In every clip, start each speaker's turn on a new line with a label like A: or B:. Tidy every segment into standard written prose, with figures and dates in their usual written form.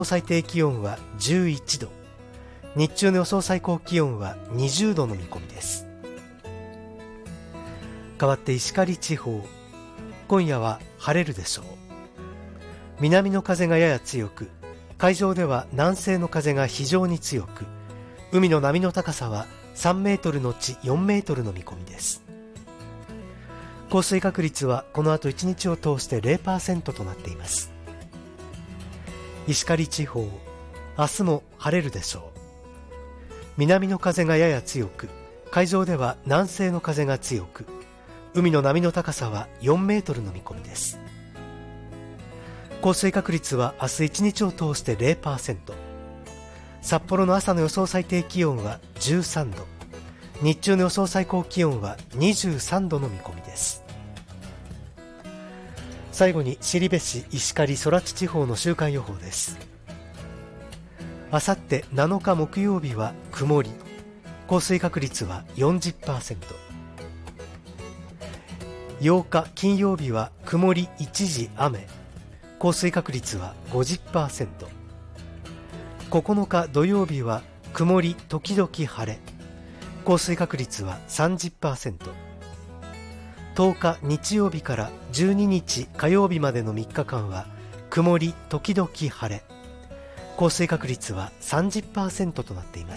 A: 最低気温は11度、日中の予想最高気温は20度の見込みです。かわって石狩地方、今夜は晴れるでしょう。南の風がやや強く、海上では南西の風が非常に強く、海の波の高さは3メートルのち4メートルの見込みです。降水確率はこの後1日を通して 0% となっています。石狩地方、明日も晴れるでしょう。南の風がやや強く、海上では南西の風が強く、海の波の高さは4メートルの見込みです。降水確率は明日1日を通して 0%。札幌の朝の予想最低気温は13度、日中の予想最高気温は23度の見込みです。最後に後部市、石狩、空知地方の週間予報です。あさって7日木曜日は曇り、降水確率は 40%。8日金曜日は曇り一時雨、降水確率は 50%。9日土曜日は曇り時々晴れ、降水確率は 30%。10日日曜日から12日火曜日までの3日間は曇り時々晴れ、降水確率は 30% となっています。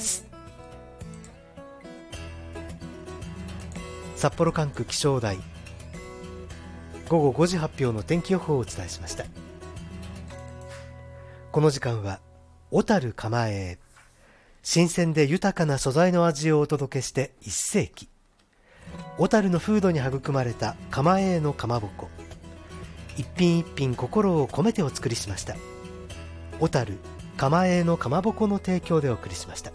A: 札幌管区気象台、午後5時発表の天気予報をお伝えしました。この時間は小樽蒲江、新鮮で豊かな素材の味をお届けして1世紀、小樽の風土に育まれた蒲江のかまぼこ、一品一品心を込めてお作りしました。小樽蒲江のかまぼこの提供でお送りしました。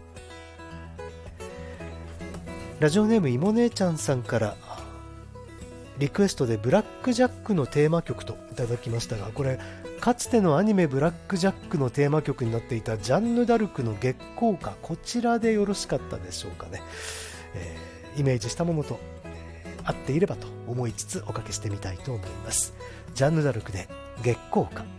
A: ラジオネームいも姉ちゃんさんからリクエストでブラックジャックのテーマ曲といただきましたが、これかつてのアニメブラックジャックのテーマ曲になっていたジャンヌ・ダルクの月光歌、こちらでよろしかったでしょうかね。イメージしたものと、合っていればと思いつつおかけしてみたいと思います。ジャンヌ・ダルクで月光歌。